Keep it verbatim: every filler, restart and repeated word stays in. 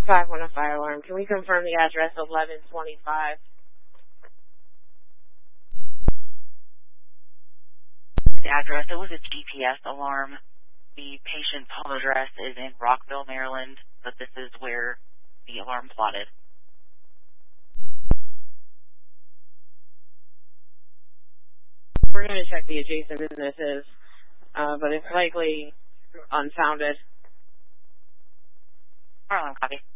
five one zero fire alarm. Can we confirm the address of eleven twenty-five? The address, it was a G P S alarm. The patient's home address is in Rockville, Maryland, but this is where the alarm plotted. We're going to check the adjacent businesses, uh, but it's likely unfounded. Harlan, copy.